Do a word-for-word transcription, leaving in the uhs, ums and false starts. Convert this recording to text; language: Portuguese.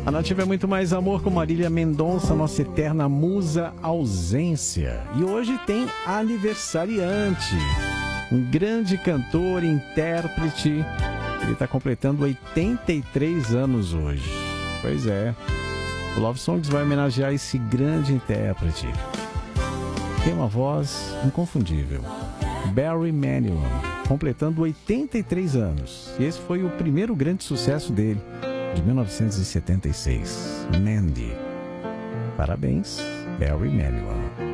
A nativa é muito mais amor com Marília Mendonça, nossa eterna musa ausência. E hoje tem aniversariante, um grande cantor e intérprete. Ele está completando oitenta e três anos hoje. Pois é, o Love Songs vai homenagear esse grande intérprete. Tem uma voz inconfundível. Barry Manilow, completando oitenta e três anos. E esse foi o primeiro grande sucesso dele, de mil novecentos e setenta e seis. Mandy. Parabéns, Barry Manilow.